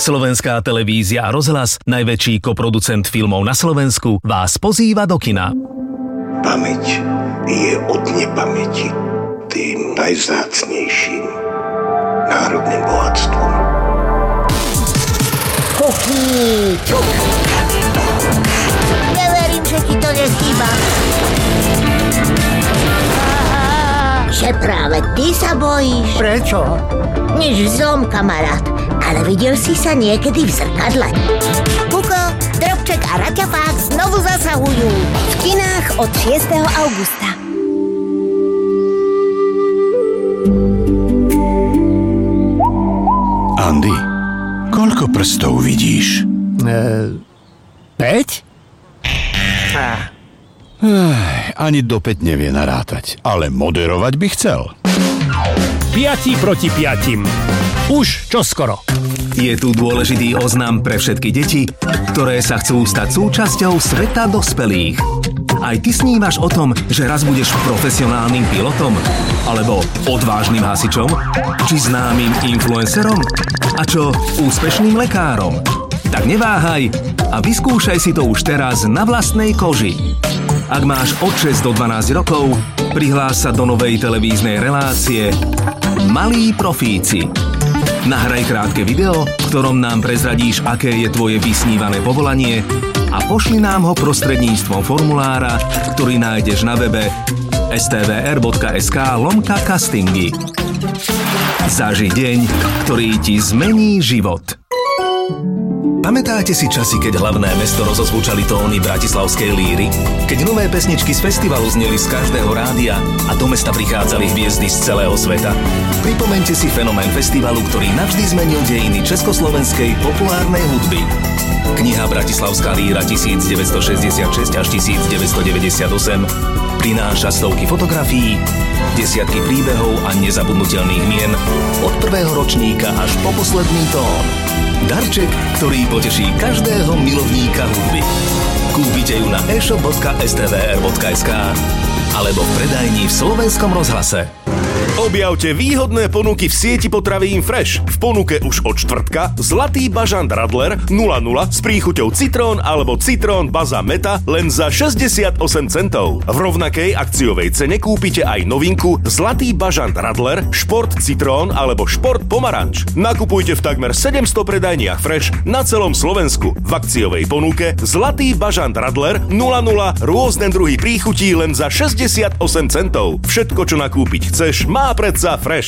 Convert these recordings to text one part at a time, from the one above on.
Slovenská televízia a rozhlas, najväčší koproducent filmov na Slovensku, vás pozýva do kina. Pamäť je od nepamäti tým najvzácnejším národným bohatstvom. Kuchyň! Neverím, že ti to nechýba. Že práve ty sa bojíš. Prečo? Nič zlom, kamarát. Ale videl si sa niekedy v zrkadle? Kuko, Drobček a Raťafák znovu zasahujú. V kinách od 6. augusta. Andy, koľko prstov vidíš? 5? Ani do 5 nevie narátať, ale moderovať by chcel. 5 proti 5. Už čoskoro. Je tu dôležitý oznam pre všetky deti, ktoré sa chcú stať súčasťou sveta dospelých. Aj ty snívaš o tom, že raz budeš profesionálnym pilotom? Alebo odvážnym hasičom? Či známym influencerom? A čo úspešným lekárom? Tak neváhaj a vyskúšaj si to už teraz na vlastnej koži. Ak máš od 6 do 12 rokov, prihlás sa do novej televíznej relácie Malí profíci. Nahraj krátke video, v ktorom nám prezradíš, aké je tvoje vysnívané povolanie a pošli nám ho prostredníctvom formulára, ktorý nájdeš na webe stvr.sk/castingy. Zaži deň, ktorý ti zmení život. Pamätáte si časy, keď hlavné mesto rozozvučali tóny bratislavskej líry? Keď nové pesničky z festivalu zneli z každého rádia a do mesta prichádzali hviezdy z celého sveta? Pripomeňte si fenomén festivalu, ktorý navždy zmenil dejiny československej populárnej hudby. Kniha Bratislavská líra 1966 až 1998 prináša stovky fotografií, desiatky príbehov a nezabudnutelných mien od prvého ročníka až po posledný tón. Darček, ktorý poteší každého milovníka hudby. Kúpite ju na e-shop.stvr.sk alebo v predajni v Slovenskom rozhlase. Objavte výhodné ponuky v sieti potravín Fresh. V ponuke už od štvrtka zlatý bažant Radler 0,0 s príchuťou citrón alebo citrón baza meta len za 68 centov. V rovnakej akciovej cene kúpite aj novinku zlatý bažant Radler šport citrón alebo šport pomaranč. Nakupujte v takmer 700 predajniach Fresh na celom Slovensku. V akciovej ponuke zlatý bažant Radler 0,0 rôzne druhy príchutí len za 68 centov. Všetko, čo nakúpiť chceš, má predsa Fresh.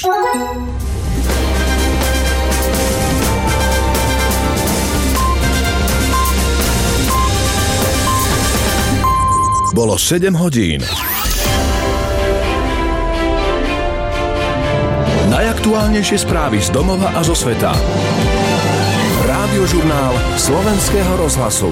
Bolo 7 hodín. Najaktuálnejšie správy z domova a zo sveta. Rádiožurnál Slovenského rozhlasu.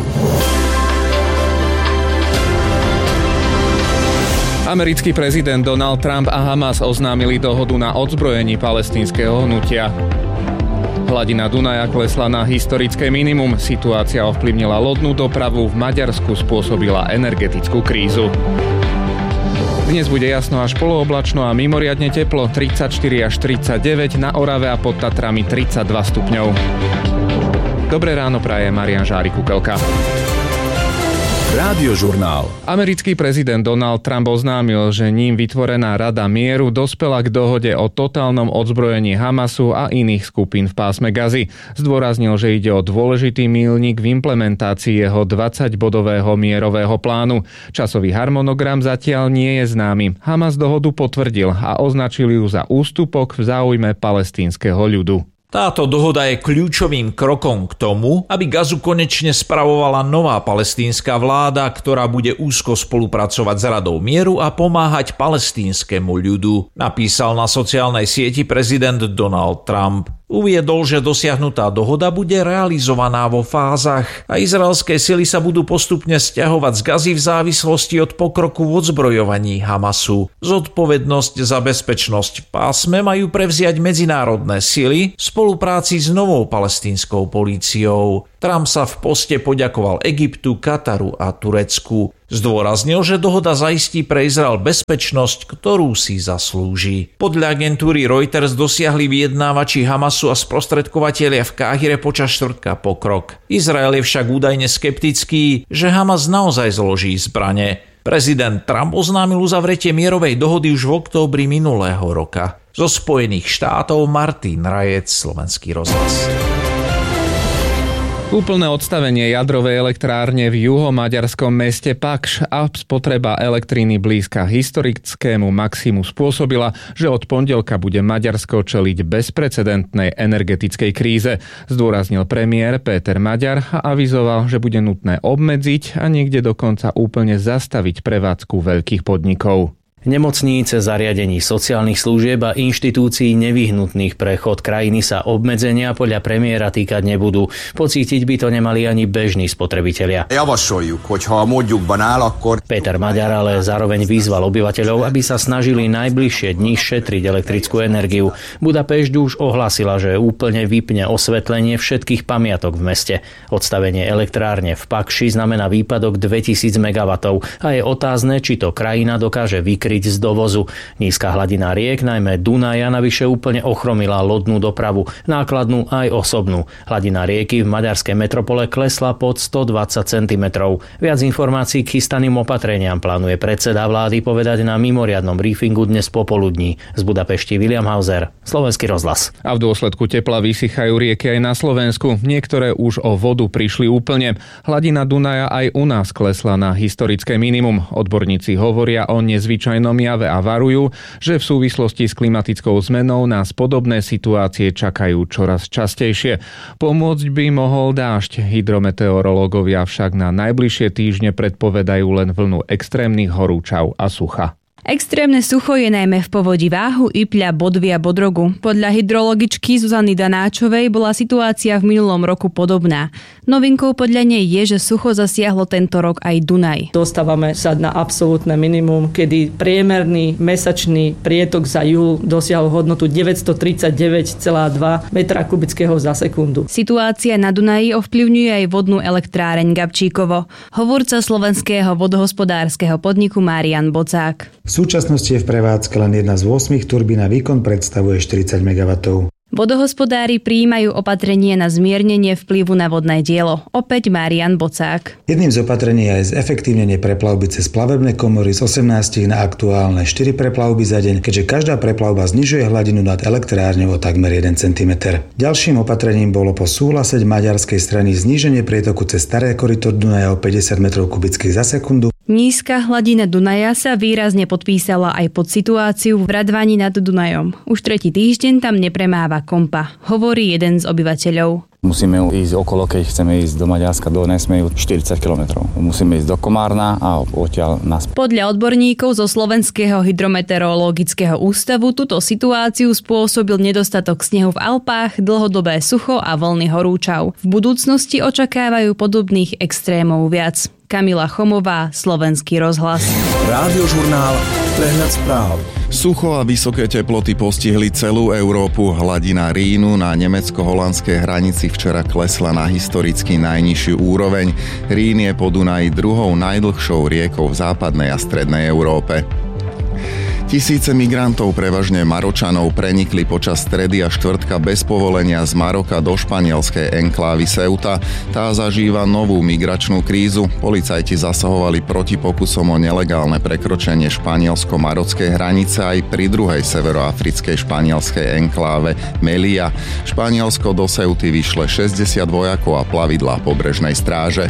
Americký prezident Donald Trump a Hamas oznámili dohodu na odzbrojení palestínskeho hnutia. Hladina Dunaja klesla na historické minimum, situácia ovplyvnila lodnú dopravu, v Maďarsku spôsobila energetickú krízu. Dnes bude jasno až polooblačno a mimoriadne teplo, 34 až 39, na Orave a pod Tatrami 32 stupňov. Dobré ráno praje Marián Žárik-Kukelka. Rádiožurnál. Americký prezident Donald Trump oznámil, že ním vytvorená Rada mieru dospela k dohode o totálnom odzbrojení Hamasu a iných skupín v pásme Gazy. Zdôraznil, že ide o dôležitý míľnik v implementácii jeho 20-bodového mierového plánu. Časový harmonogram zatiaľ nie je známy. Hamas dohodu potvrdil a označil ju za ústupok v záujme palestínskeho ľudu. Táto dohoda je kľúčovým krokom k tomu, aby Gazu konečne spravovala nová palestínska vláda, ktorá bude úzko spolupracovať s Radou mieru a pomáhať palestínskemu ľudu, napísal na sociálnej sieti prezident Donald Trump. Uviedol, že dosiahnutá dohoda bude realizovaná vo fázach a izraelské sily sa budú postupne sťahovať z Gazy v závislosti od pokroku v odzbrojovaní Hamasu. Zodpovednosť za bezpečnosť v pásme majú prevziať medzinárodné sily v spolupráci s novou palestínskou políciou. Trump sa v poste poďakoval Egyptu, Kataru a Turecku. Zdôraznil, že dohoda zaistí pre Izrael bezpečnosť, ktorú si zaslúži. Podľa agentúry Reuters dosiahli vyjednávači Hamasu a sprostredkovatelia v Káhire počas štvrtka pokrok. Izrael je však údajne skeptický, že Hamas naozaj zloží zbrane. Prezident Trump oznámil uzavretie mierovej dohody už v októbri minulého roka. Zo Spojených štátov Martin Rajec, Slovenský rozhlas. Úplné odstavenie jadrovej elektrárne v juhomaďarskom meste Pakš a spotreba elektriny blízka historickému maximu spôsobila, že od pondelka bude Maďarsko čeliť bezprecedentnej energetickej kríze, zdôraznil premiér Péter Maďar a avizoval, že bude nutné obmedziť a niekde dokonca úplne zastaviť prevádzku veľkých podnikov. Nemocníce, zariadení sociálnych služieb a inštitúcií nevyhnutných pre chod krajiny sa obmedzenia podľa premiéra týkať nebudú. Pocítiť by to nemali ani bežní spotrebitelia. Javasoljuk, hogyha a módjukban áll, akkor... Péter Maďar ale zároveň vyzval obyvateľov, aby sa snažili najbližšie dni šetriť elektrickú energiu. Budapešť už ohlásila, že úplne vypne osvetlenie všetkých pamiatok v meste. Odstavenie elektrárne v Pakši znamená výpadok 2000 MW a je otázne, či to krajina dokáže vykryť z dovozu. Nízka hladina riek, najmä Dunaja, navyše úplne ochromila lodnú dopravu, nákladnú aj osobnú. Hladina rieky v maďarskej metropole klesla pod 120 cm. Viac informácií k chystaným opatreniam plánuje predseda vlády povedať na mimoriadnom briefingu dnes popoludní. Z Budapešti William Hauser, Slovenský rozhlas. A v dôsledku tepla vysychajú rieky aj na Slovensku. Niektoré už o vodu prišli úplne. Hladina Dunaja aj u nás klesla na historické minimum. Odborníci hovoria o nezvyčajnom jave a varujú, že v súvislosti s klimatickou zmenou nás podobné situácie čakajú čoraz častejšie. Pomôcť by mohol dážď. Hydrometeorológovia však na najbližšie týždne predpovedajú len vlnu extrémnych horúčav a sucha. Extrémne sucho je najmä v povodí Váhu, Ipľa, Bodvy a Bodrogu. Podľa hydrologičky Zuzany Danáčovej bola situácia v minulom roku podobná. Novinkou podľa nej je, že sucho zasiahlo tento rok aj Dunaj. Dostávame sa na absolútne minimum, kedy priemerný mesačný prietok za júl dosiahol hodnotu 939,2 metra kubického za sekundu. Situácia na Dunaji ovplyvňuje aj vodnú elektráreň Gabčíkovo. Hovorca slovenského vodohospodárskeho podniku Marian Bocák. V súčasnosti je v prevádzke len jedna z 8 turbín a výkon predstavuje 40 MW. Vodohospodári prijímajú opatrenie na zmiernenie vplyvu na vodné dielo. Opäť Marian Bocák. Jedným z opatrení je aj zefektívnenie preplavby cez plavebné komory z 18 na aktuálne 4 preplavby za deň, keďže každá preplavba znižuje hladinu nad elektrárňou o takmer 1 cm. Ďalším opatrením bolo po súhlase maďarskej strany zníženie prietoku cez staré koryto Dunaja o 50 m3 za sekundu. Nízka hladina Dunaja sa výrazne podpísala aj pod situáciu v Radvani nad Dunajom. Už tretí týždeň tam nepremáva kompa, hovorí jeden z obyvateľov. Musíme ísť okolo, keď chceme ísť do Maďarska, do Nesmeju 40 km. Musíme ísť do Komárna a odtiaľ naspäť. Podľa odborníkov zo Slovenského hydrometeorologického ústavu túto situáciu spôsobil nedostatok snehu v Alpách, dlhodobé sucho a vlny horúčav. V budúcnosti očakávajú podobných extrémov viac. Kamila Chomová, Slovenský rozhlas. Rádiožurnál, prehľad správ. Sucho a vysoké teploty postihli celú Európu. Hladina Rínu na nemecko-holandskej hranici včera klesla na historicky najnižšiu úroveň. Rín je po Dunaji druhou najdlhšou riekou v západnej a strednej Európe. Tisíce migrantov, prevažne Maročanov, prenikli počas stredy a štvrtka bez povolenia z Maroka do španielskej enklávy Ceuta. Tá zažíva novú migračnú krízu. Policajti zasahovali proti pokusom o nelegálne prekročenie španielsko-marockej hranice aj pri druhej severoafrickej španielskej enkláve Melilla. Španielsko do Ceuty vyšle 60 vojakov a plavidlá pobrežnej stráže.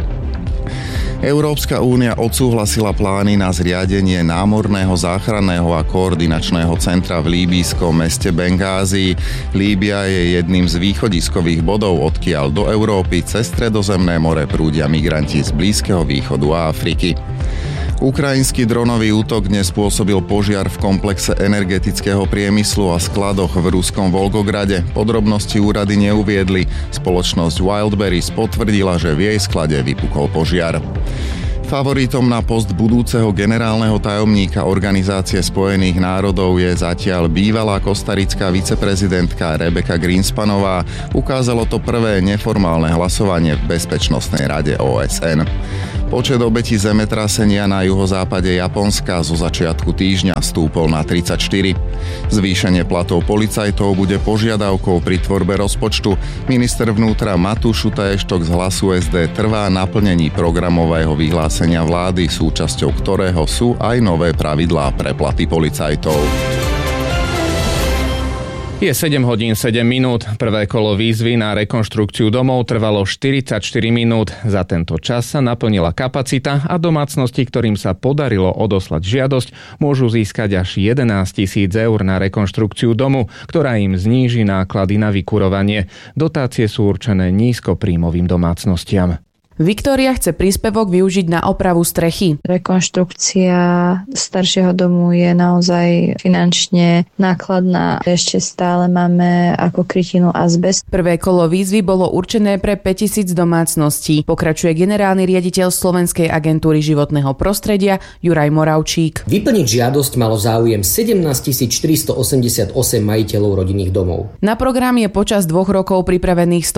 Európska únia odsúhlasila plány na zriadenie námorného záchranného a koordinačného centra v líbyjskom meste Bengázii. Líbia je jedným z východiskových bodov, odkiaľ do Európy cez Stredozemné more prúdia migranti z Blízkeho východu a Afriky. Ukrajinský dronový útok dnes spôsobil požiar v komplexe energetického priemyslu a skladoch v ruskom Volgograde. Podrobnosti úrady neuviedli. Spoločnosť Wildberries potvrdila, že v jej sklade vypukol požiar. Favoritom na post budúceho generálneho tajomníka Organizácie spojených národov je zatiaľ bývalá kostarická viceprezidentka Rebecca Greenspanová. Ukázalo to prvé neformálne hlasovanie v Bezpečnostnej rade OSN. Počet obetí zemetrasenia na juhozápade Japonska zo začiatku týždňa stúpol na 34. Zvýšenie platov policajtov bude požiadavkou pri tvorbe rozpočtu. Minister vnútra Matúš Šutaještok z Hlasu SD trvá na plnení programového vyhlásenia vlády, súčasťou ktorého sú aj nové pravidlá pre platy policajtov. Je 7 hodín 7 minút. Prvé kolo výzvy na rekonštrukciu domov trvalo 44 minút. Za tento čas sa naplnila kapacita a domácnosti, ktorým sa podarilo odoslať žiadosť, môžu získať až 11 000 eur na rekonštrukciu domu, ktorá im zníži náklady na vykurovanie. Dotácie sú určené nízkopríjmovým domácnostiam. Viktória chce príspevok využiť na opravu strechy. Rekonštrukcia staršieho domu je naozaj finančne nákladná. Ešte stále máme ako krytinu azbest. Prvé kolo výzvy bolo určené pre 5000 domácností. Pokračuje generálny riaditeľ Slovenskej agentúry životného prostredia Juraj Moravčík. Vyplniť žiadosť malo záujem 17 488 majiteľov rodinných domov. Na program je počas 2 rokov pripravených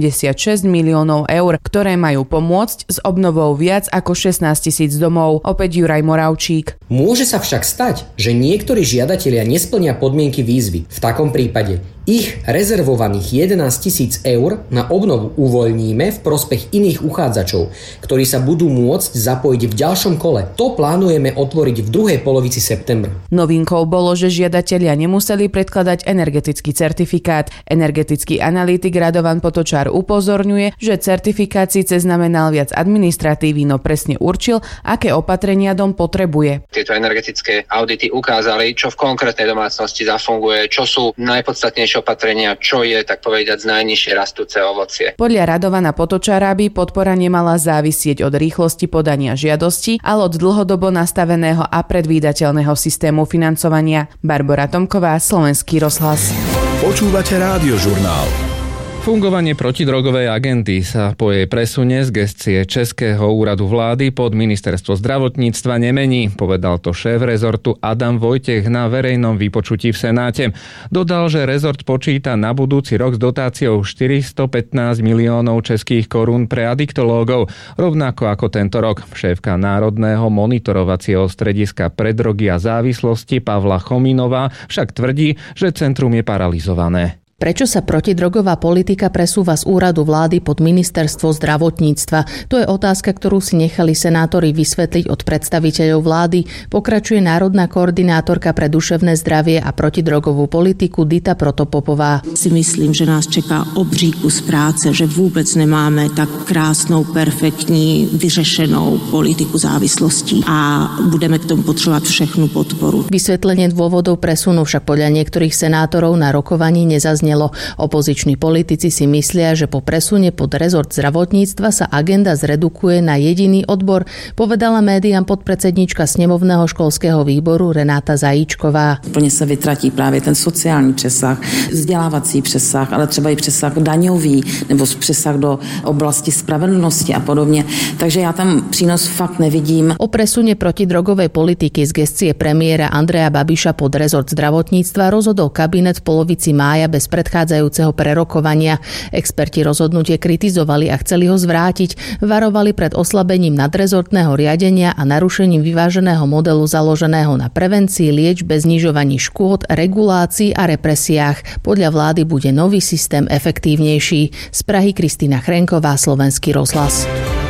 186 miliónov eur, ktoré majú pomôcť s obnovou viac ako 16 000 domov. Opäť Juraj Moravčík. Môže sa však stať, že niektorí žiadatelia nesplnia podmienky výzvy. V takom prípade ich rezervovaných 11 000 eur na obnovu uvoľníme v prospech iných uchádzačov, ktorí sa budú môcť zapojiť v ďalšom kole. To plánujeme otvoriť v druhej polovici septembra. Novinkou bolo, že žiadatelia nemuseli predkladať energetický certifikát. Energetický analytik Radovan Potočár upozorňuje, že certifikát síce znamenal viac administratívy, no presne určil, aké opatrenia dom potrebuje. Tieto energetické audity ukázali, čo v konkrétnej domácnosti zafunguje, čo sú najpodstatnejšie opatrenia, čo je, tak povedať, najnižšie rastúce ovocie. Podľa Radovana Potočára by podpora nemala závisieť od rýchlosti podania žiadosti, ale od dlhodobo nastaveného a predvídateľného systému financovania. Barbora Tomková, Slovenský rozhlas. Počúvate Rádiožurnál. Fungovanie protidrogovej agendy sa po jej presune z gestie Českého úradu vlády pod ministerstvo zdravotníctva nemení, povedal to šéf rezortu Adam Vojtech na verejnom vypočutí v Senáte. Dodal, že rezort počíta na budúci rok s dotáciou 415 miliónov českých korún pre adiktológov, rovnako ako tento rok. Šéfka Národného monitorovacieho strediska pre drogy a závislosti Pavla Chominová však tvrdí, že centrum je paralizované. Prečo sa protidrogová politika presúva z úradu vlády pod ministerstvo zdravotníctva? To je otázka, ktorú si nechali senátori vysvetliť od predstaviteľov vlády. Pokračuje národná koordinátorka pre duševné zdravie a protidrogovú politiku Dita Protopopová. Si myslím, že nás čeká obří kus práce, že vůbec nemáme tak krásnou, perfektní, vyřešenou politiku závislostí a budeme k tomu potřebovať všechnu podporu. Vysvetlenie dôvodov presunu však podľa niektorých senátorov na rokovaní nezaznelo. Opoziční politici si myslia, že po presune pod rezort zdravotníctva sa agenda zredukuje na jediný odbor, povedala médiám podpredsednička snemovného školského výboru Renáta Zajíčková. Plně se vytratí právě ten sociální přesah, vzdělávací přesah, ale třeba i přesah daňový nebo přesah do oblasti spravedlnosti a podobně. Takže já tam přínos fakt nevidím. O presune protidrogovej politiky z gestie premiéra Andreja Babiša pod rezort zdravotníctva rozhodol kabinet v polovici mája bez predchádzajúceho prerokovania. Experti rozhodnutie kritizovali a chceli ho zvrátiť. Varovali pred oslabením nadrezortného riadenia a narušením vyváženého modelu založeného na prevencii, liečbe, znižovaní škôd, regulácii a represiách. Podľa vlády bude nový systém efektívnejší. Z Prahy Kristína Chrenková, Slovenský rozhlas.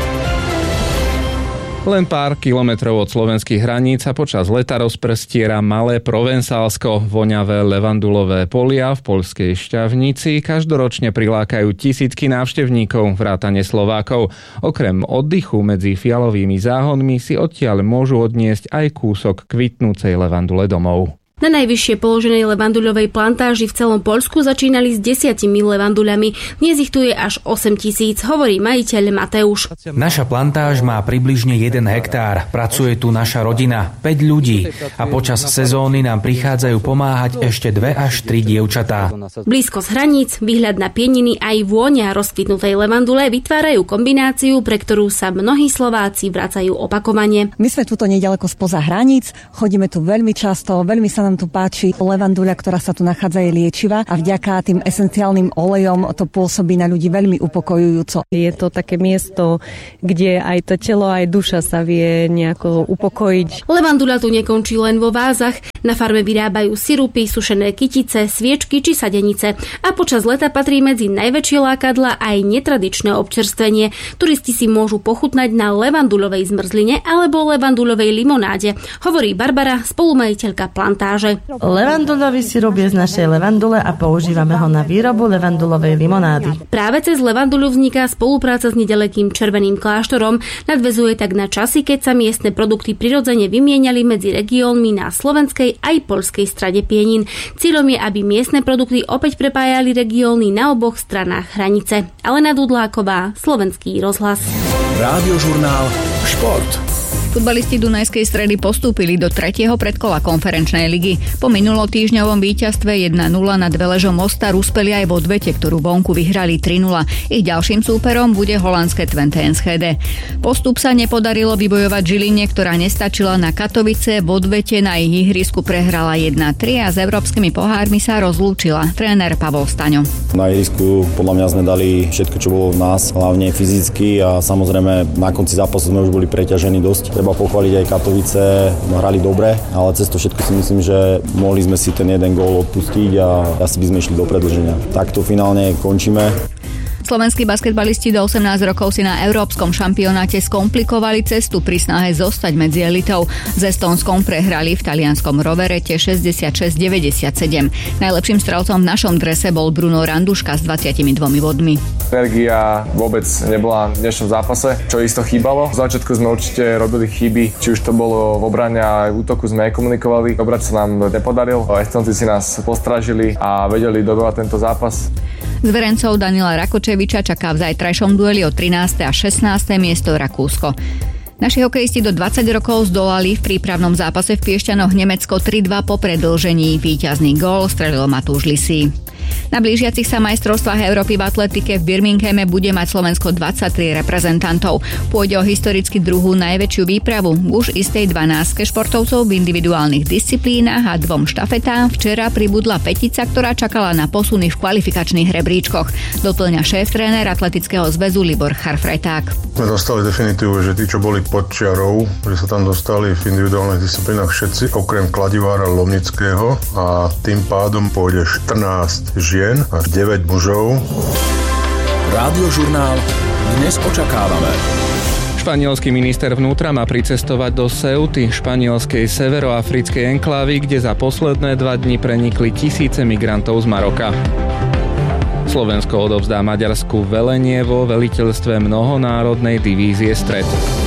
Len pár kilometrov od slovenských hraníc sa počas leta rozprestiera malé Provenzálsko. Voňavé levandulové polia v poľskej Šťavnici každoročne prilákajú tisícky návštevníkov, vrátane Slovákov. Okrem oddychu medzi fialovými záhonmi si odtiaľ môžu odniesť aj kúsok kvitnúcej levandule domov. Na najvyššie položenej levanduľovej plantáži v celom Poľsku začínali s 10 levanduľami. Dnes ich tu je až 8 000, hovorí majiteľ Mateusz. Naša plantáž má približne 1 hektár. Pracuje tu naša rodina, 5 ľudí. A počas sezóny nám prichádzajú pomáhať ešte 2 až 3 dievčatá. Blízko z hraníc, výhľad na pieniny aj vôňa rozkvitnutej levandule vytvárajú kombináciu, pre ktorú sa mnohí Slováci vracajú opakovane. My sme tuto neďaleko spoza hraníc, chodíme tu veľmi často, veľmi sa nám tu páči levanduľa, ktorá sa tu nachádza, je liečivá a vďaka tým esenciálnym olejom to pôsobí na ľudí veľmi upokojujúco. Je to také miesto, kde aj to telo, aj duša sa vie nejako upokojiť. Levanduľa tu nekončí len vo vázach. Na farme vyrábajú sirupy, sušené kytice, sviečky či sadenice. A počas leta patrí medzi najväčšie lákadlá aj netradičné občerstvenie. Turisti si môžu pochutnať na levanduľovej zmrzline alebo levanduľovej limonáde, hovorí Barbara, spolumajiteľka plantáže. Levanduľový sirup je z našej levandule a používame ho na výrobu levanduľovej limonády. Práve cez levanduľu vzniká spolupráca s nedalekým Červeným kláštorom. Nadväzuje tak na časy, keď sa miestne produkty prirodzene vymieniali medzi regiónmi na slovenskej aj poľskej strade pienin. Cieľom je, aby miestne produkty opäť prepájali regióny na oboch stranách hranice. Alena Dudláková, Slovenský rozhlas. Rádiožurnál Šport. Futbalisti Dunajskej Stredy postúpili do 3. predkola konferenčnej ligy. Po minulotýždňovom víťazstve 1-0 nad Veležom Mostar uspeli aj v odvete, ktorú vonku vyhrali 3-0. Ich ďalším súperom bude holandské Twente Enschede. Postup sa nepodarilo vybojovať Žiline, ktorá nestačila na Katovice. V odvete na ich ihrisku prehrala 1-3 a s európskymi pohármi sa rozlúčila. Tréner Pavol Staňo. Na ihrisku podľa mňa sme dali všetko, čo bolo v nás, hlavne fyzicky a samozrejme na konci zápasu sme už boli preťažení dosť. Treba pochváliť aj Katovice, hrali dobre, ale cez to všetko si myslím, že mohli sme si ten jeden gól odpustiť a asi by sme išli do predĺženia. Takto finálne končíme. Slovenskí basketbalisti do 18 rokov si na európskom šampionáte skomplikovali cestu pri snahe zostať medzi elitou. S Estónskom prehrali v talianskom Roverete 66-97. Najlepším strelcom v našom drese bol Bruno Randuška s 22 bodmi. Energia vôbec nebola v dnešnom zápase, čo isto chýbalo. V začiatku sme určite robili chyby, či už to bolo v obrane a v útoku sme nekomunikovali. Obrať sa nám nepodaril. Estónci si nás postražili a vedeli dodovať tento zápas. Zverencov Daniela Rakočeviča čaká v zajtrajšom dueli o 13. a 16. miesto Rakúsko. Naši hokejisti do 20 rokov zdolali v prípravnom zápase v Piešťanoch Nemecko 3-2 po predĺžení. Víťazný gól strelil Matúš Lisý. Na blížiacich sa majstrovstvách Európy v atletike v Birminghame bude mať Slovensko 23 reprezentantov. Pôjde o historicky druhú najväčšiu výpravu. Už istej 12 športovcov v individuálnych disciplínach a 2 štafetám včera pribudla petica, ktorá čakala na posuny v kvalifikačných rebríčkoch. Doplňa šéf-tréner Atletického zväzu Libor Charfrajták. Sme dostali definitívu, že tí, čo boli pod čiarou, že sa tam dostali v individuálnych disciplínach všetci, okrem kladivára Lomnického a tým pádom pôjde 14 žien a 9 mužov. Rádiožurnál dnes očakávame. Španielský minister vnútra má pricestovať do Ceuty, španielskej severoafrickej enklávy, kde za posledné 2 dni prenikli tisíce migrantov z Maroka. Slovensko odovzdá Maďarsku velenie vo veliteľstve mnohonárodnej divízie Stred.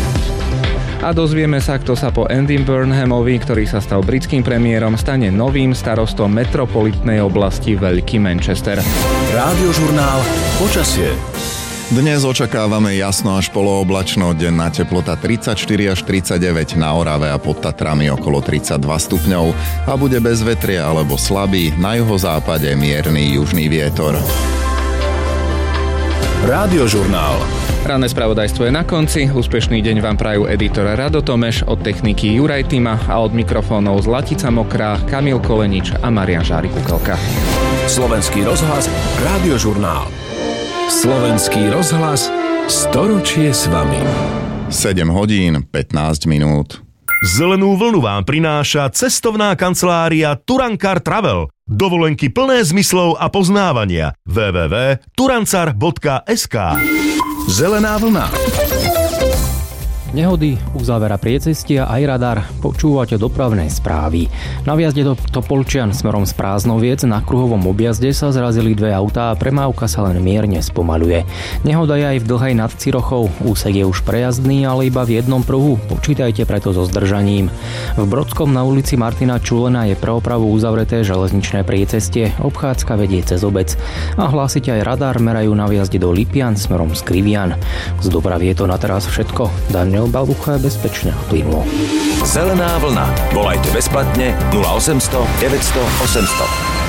A dozvieme sa, kto sa po Andy Burnhamovi, ktorý sa stal britským premiérom, stane novým starostom metropolitnej oblasti Veľký Manchester. Rádiožurnál počasie. Dnes očakávame jasno až polooblačno, denná teplota 34 až 39, na Orave a pod Tatrami okolo 32 stupňov a bude bez vetria alebo slabý, na juhozápade mierny južný vietor. Rádiožurnál. Ranné spravodajstvo je na konci. Úspešný deň vám prajú editor Rado Tomeš, od techniky Juraj Tima a od mikrofónov Zlatica Mokrá, Kamil Kolenič a Marian Žárik-Kukelka. Slovenský rozhlas, Rádiožurnál. Slovenský rozhlas, storočie s vami. 7 hodín, 15 minút. Zelenú vlnu vám prináša cestovná kancelária Turankar Travel. Dovolenky plné zmyslov a poznávania. www.turancar.sk. Zelená vlna. Nehody, uzávera priecestia aj radar. Počúvate dopravné správy. Na vjazde do Topolčian smerom z Prázdnoviec na kruhovom objazde sa zrazili dve autá a premávka sa len mierne spomaľuje. Nehoda je aj v Dlhej nad Cirochou. Úsek je už prejazdný, ale iba v jednom pruhu. Počítajte preto so zdržaním. V Brodskom na ulici Martina Čulena je pre opravu uzavreté železničné priecestie. Obchádzka vedie cez obec. A hlásite aj radar, merajú na vjazde do Lipian smerom z Krivian. Z dopravy je to na teraz všetko. Daniel Balbucha bezpečne plynulo. Zelená vlna. Volajte bezplatne 0800 900 800.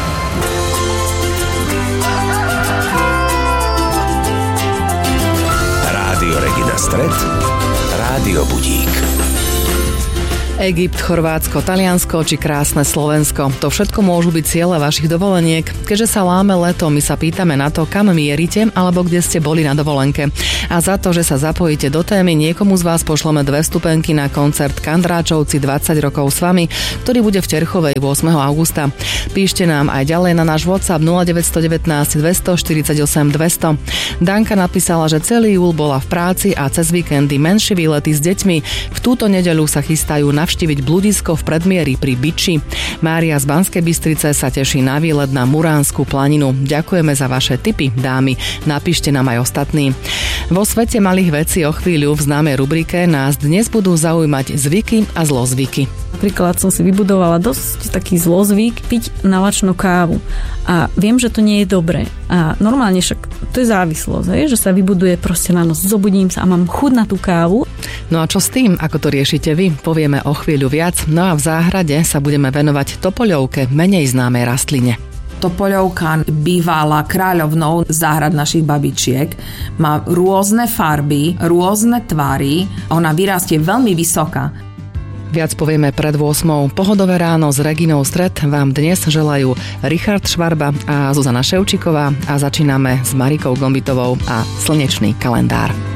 Rádio Regina Stred, Rádio Budík. Egypt, Chorvátsko, Taliansko či krásne Slovensko. To všetko môžu byť ciele vašich dovoleniek. Keďže sa láme leto, my sa pýtame na to, kam mierite alebo kde ste boli na dovolenke. A za to, že sa zapojíte do témy, niekomu z vás pošleme 2 vstupenky na koncert Kandráčovci 20 rokov s vami, ktorý bude v Terchovej 8. augusta. Píšte nám aj ďalej na náš WhatsApp 0919 248 200. Danka napísala, že celý júl bola v práci a cez víkendy menšie výlety s deťmi. V túto nedeľu sa chystajú navštíviť bludisko v Predmieri pri Biči. Mária z Banskej Bystrice sa teší na výlet na Muránsku planinu. Ďakujeme za vaše tipy, dámy. Napíšte nám aj ostatní. Vo svete malých vecí o chvíľu v známej rubrike nás dnes budú zaujímať zvyky a zlozvyky. Napríklad som si vybudovala dosť taký zlozvyk piť nalačnú kávu. A viem, že to nie je dobré. A normálne však to je závislosť, že sa vybuduje proste na noc. Zobudím sa a mám chuť na tú kávu. No a čo s tým, ako to riešite vy? Povieme o chvíľu viac. No a v záhrade sa budeme venovať topoľovke, menej známej rastline. Topoľovka bývala kráľovnou záhrad našich babičiek. Má rôzne farby, rôzne tvary. Ona vyrastie veľmi vysoká. Viac povieme pred 8. Pohodové ráno s Reginou Stred vám dnes želajú Richard Švarba a Zuzana Ševčíková a začíname s Marikou Gombitovou a slnečný kalendár.